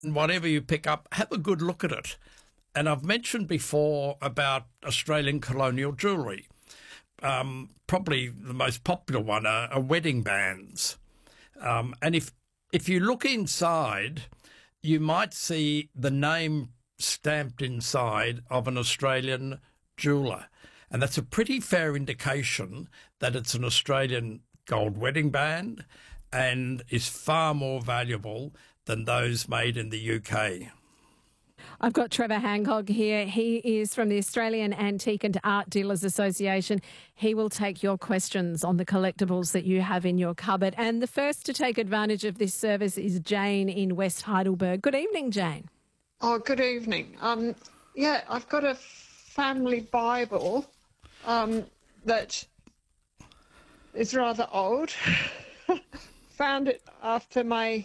whatever you pick up, have a good look at it. And I've mentioned before about Australian colonial jewellery. Probably the most popular one are wedding bands. And if you look inside, you might see the name stamped inside of an Australian jeweller. And that's a pretty fair indication that it's an Australian gold wedding band and is far more valuable than those made in the UK. I've got Trevor Hancock here. He is from the Australian Antique and Art Dealers Association. He will take your questions on the collectibles that you have in your cupboard. And the first to take advantage of this service is Jane in West Heidelberg. Good evening, Jane. Oh, good evening. I've got a family Bible that is rather old. Found it after my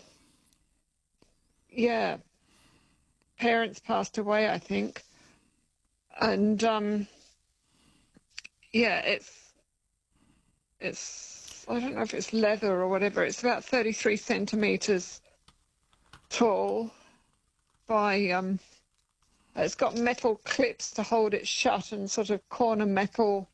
parents passed away, I think. And it's I don't know if it's leather or whatever. It's about 33 centimetres tall by it's got metal clips to hold it shut and sort of corner metal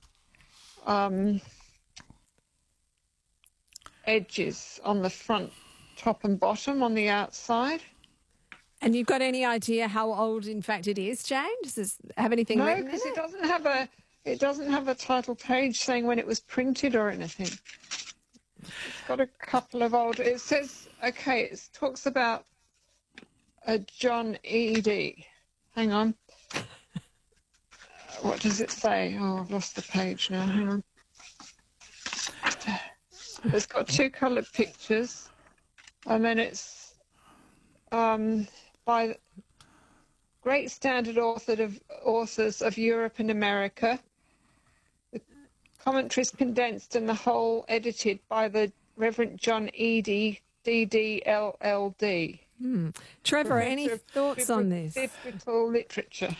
edges on the front, top and bottom on the outside. And you've got any idea how old, in fact, it is, Jane? Does this have anything written in it? No, because it doesn't have a title page saying when it was printed or anything. It's got a couple of old. It says, it talks about a John Eadie. Hang on. What does it say? Oh, I've lost the page now. Hang on. It's got two coloured pictures, and then it's by great standard authors of Europe and America. The commentaries condensed and the whole edited by the Reverend John Eadie, DD, LLD. Trevor, any thoughts on this? Biblical literature.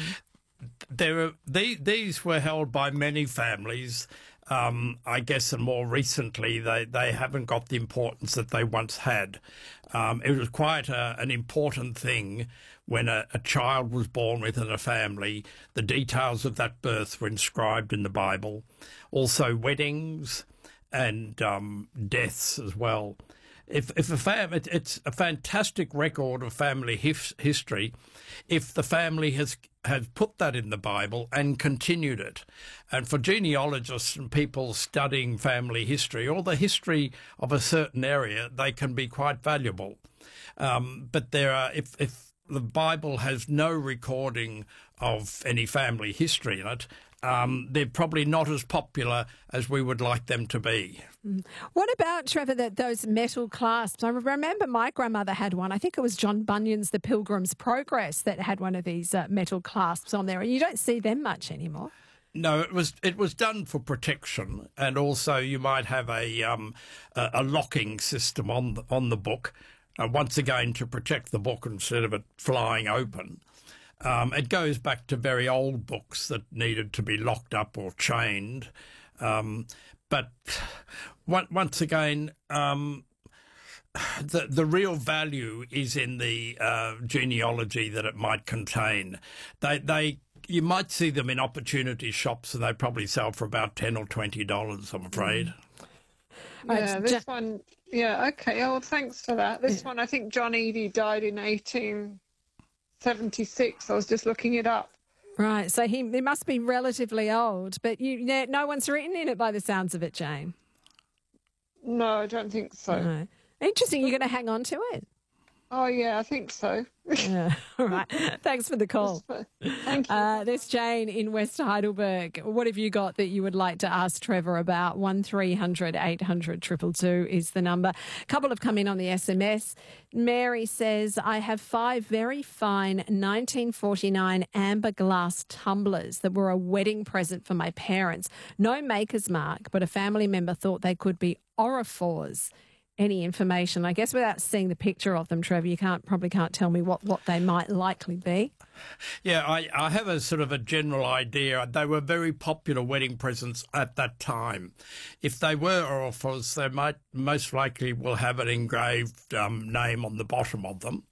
These were held by many families, I guess, and more recently they haven't got the importance that they once had. It was quite an important thing when a child was born within a family. The details of that birth were inscribed in the Bible. Also weddings and deaths as well. It's a fantastic record of family history if the family has put that in the Bible and continued it. And for genealogists and people studying family history or the history of a certain area, they can be quite valuable. But there are, if the Bible has no recording of any family history in it, they're probably not as popular as we would like them to be. What about, Trevor, those metal clasps? I remember my grandmother had one. I think it was John Bunyan's The Pilgrim's Progress that had one of these metal clasps on there. And you don't see them much anymore. No, it was done for protection, and also you might have a locking system on the book, once again to protect the book instead of it flying open. It goes back to very old books that needed to be locked up or chained. But once again, the real value is in the genealogy that it might contain. You might see them in opportunity shops, and they probably sell for about $10 or $20, I'm afraid. This one, okay. Oh, thanks for that. This one, I think John Eadie died in 1876. I was just looking it up. Right, so he must be relatively old, but no one's written in it by the sounds of it, Jane. No, I don't think so. No. Interesting. You're going to hang on to it? Oh, yeah, I think so. Yeah. All right. Thanks for the call. Thank you. There's Jane in West Heidelberg. What have you got that you would like to ask Trevor about? 1300 800 222 is the number. A couple have come in on the SMS. Mary says, I have 5 very fine 1949 amber glass tumblers that were a wedding present for my parents. No maker's mark, but a family member thought they could be Aurifores. Any information? I guess without seeing the picture of them, Trevor, you probably can't tell me what they might likely be. Yeah, I have a sort of a general idea. They were very popular wedding presents at that time. If they were Aurifores, they might most likely will have an engraved name on the bottom of them.